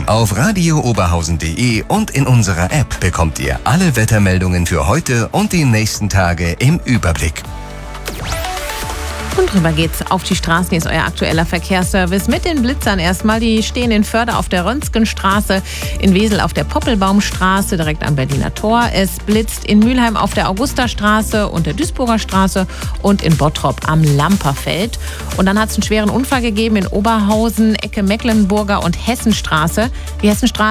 Auf radiooberhausen.de und in unserer App bekommt ihr alle Wettermeldungen für heute und die nächsten Tage im Überblick. Und drüber geht's auf die Straßen. Hier ist euer aktueller Verkehrsservice mit den Blitzern erstmal. Die stehen in Förde auf der Röntgenstraße, in Wesel auf der Poppelbaumstraße, direkt am Berliner Tor. Es blitzt in Mülheim auf der Augustastraße und der Duisburger Straße und in Bottrop am Lamperfeld. Und dann hat es einen schweren Unfall gegeben in Oberhausen, Ecke Mecklenburger und Hessenstraße. Die Hessenstraße